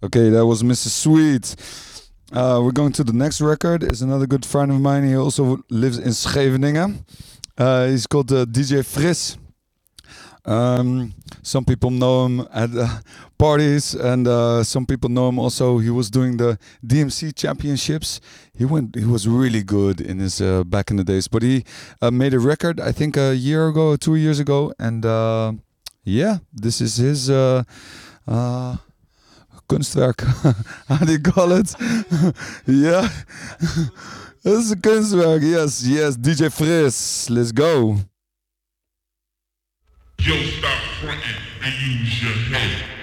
Okay, that was Mr. Sweet. We're going to the next record. It's another good friend of mine. He also lives in Scheveningen. He's called DJ Fris. Some people know him at parties, and some people know him also. He was doing the DMC championships. He went. He was really good in his back in the days. But he made a record, I think, a year ago, 2 years ago, and yeah, this is his. Kunstwerk. How do you call it? Yeah. This is a Kunstwerk. Yes, yes. DJ Fris. Let's go. Yo, stop fronting and use your head.